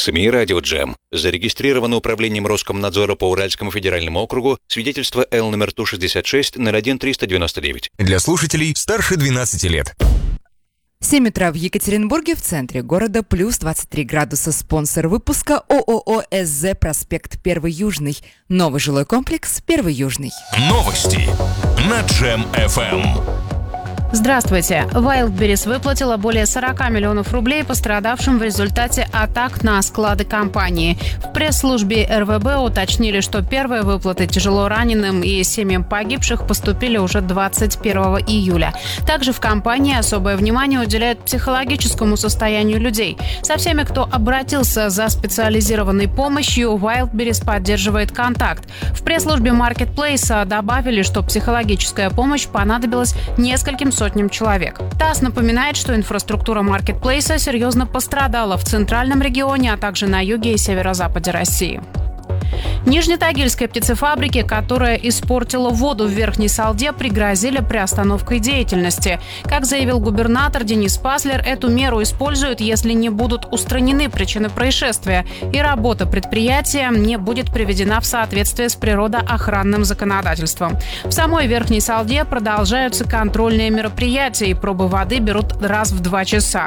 СМИ «Радио Джем». Зарегистрировано управлением Роскомнадзора по Уральскому федеральному округу свидетельство Л номер Ту-66 01-399. Для слушателей старше 12 лет. 7 утра в Екатеринбурге, в центре города, плюс 23 градуса. Спонсор выпуска ООО СЗ «Проспект 1 Южный». Новый жилой комплекс «1 Южный». Новости на Джем-ФМ. Здравствуйте. Wildberries выплатила более 40 миллионов рублей пострадавшим в результате атак на склады компании. В пресс-службе РВБ уточнили, что первые выплаты тяжело раненым и семьям погибших поступили уже 21 июля. Также в компании особое внимание уделяют психологическому состоянию людей. Со всеми, кто обратился за специализированной помощью, Wildberries поддерживает контакт. В пресс-службе Marketplace добавили, что психологическая помощь понадобилась нескольким сотням человек. ТАСС напоминает, что инфраструктура маркетплейса серьезно пострадала в центральном регионе, а также на юге и северо-западе России. Нижнетагильской птицефабрике, которая испортила воду в Верхней Салде, пригрозили приостановкой деятельности. Как заявил губернатор Денис Паслер, эту меру используют, если не будут устранены причины происшествия, и работа предприятия не будет приведена в соответствие с природоохранным законодательством. В самой Верхней Салде продолжаются контрольные мероприятия, и пробы воды берут раз в 2 часа.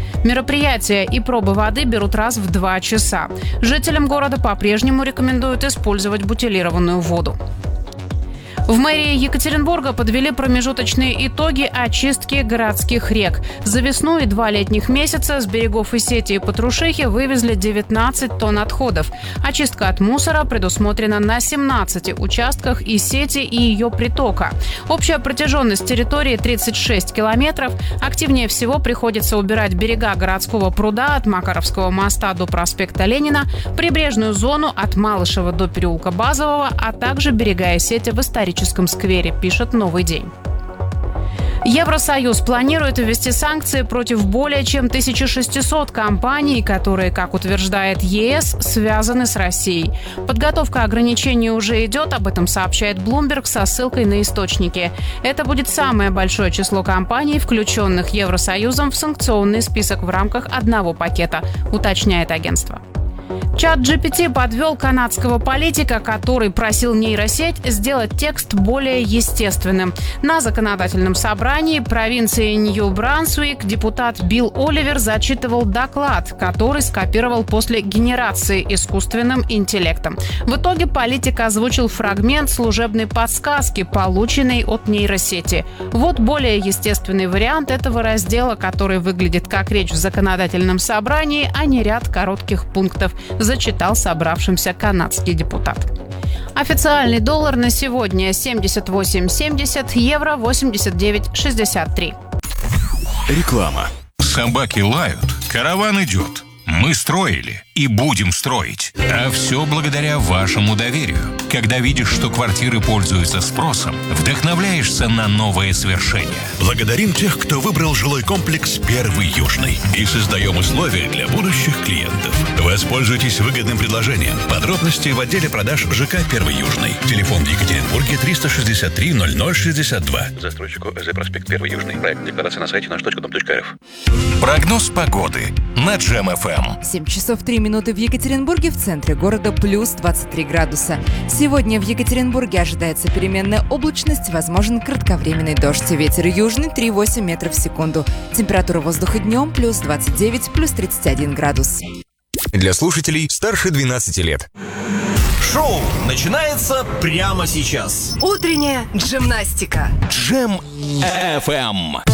Жителям города по-прежнему рекомендуют использовать бутилированную воду. В мэрии Екатеринбурга подвели промежуточные итоги очистки городских рек. За весну и 2 летних месяца с берегов Исети и Патрушихи вывезли 19 тонн отходов. Очистка от мусора предусмотрена на 17 участках Исети и ее притока. Общая протяженность территории 36 километров. Активнее всего приходится убирать берега городского пруда от Макаровского моста до проспекта Ленина, прибрежную зону от Малышева до переулка Базового, а также берега Исети в историческом сквере, пишет «Новый день». Евросоюз планирует ввести санкции против более чем 1600 компаний, которые, как утверждает ЕС, связаны с Россией. Подготовка ограничений уже идет, об этом сообщает Bloomberg со ссылкой на источники. Это будет самое большое число компаний, включенных Евросоюзом в санкционный список в рамках одного пакета, уточняет агентство. ChatGPT подвел канадского политика, который просил нейросеть сделать текст более естественным. На законодательном собрании провинции Нью-Брансуик депутат Билл Оливер зачитывал доклад, который скопировал после генерации искусственным интеллектом. В итоге политик озвучил фрагмент служебной подсказки, полученной от нейросети. Вот более естественный вариант этого раздела, который выглядит как речь в законодательном собрании, а не ряд коротких пунктов, зачитал собравшимся канадский депутат. Официальный доллар на сегодня 78.70, евро 89.63. Реклама. Собаки лают, караван идет. Мы строили и будем строить. А все благодаря вашему доверию. Когда видишь, что квартиры пользуются спросом, вдохновляешься на новые свершения. Благодарим тех, кто выбрал жилой комплекс «1 Южный». И создаем условия для будущих клиентов. Воспользуйтесь выгодным предложением. Подробности в отделе продаж ЖК «1 Южный». Телефон в Екатеринбурге 363 0062. Застройщику СЗ «Проспект 1 Южный». Проект декларации на сайте наш.дом.рф. Прогноз погоды на Джем-ФМ. 7 часов 3 минуты в Екатеринбурге, в центре города, плюс 23 градуса. Сегодня в Екатеринбурге ожидается переменная облачность, возможен кратковременный дождь. Ветер южный 3,8 метров в секунду. Температура воздуха днем плюс 29, плюс 31 градус. Для слушателей старше 12 лет. Шоу начинается прямо сейчас. Утренняя джимнастика. Джем-ФМ.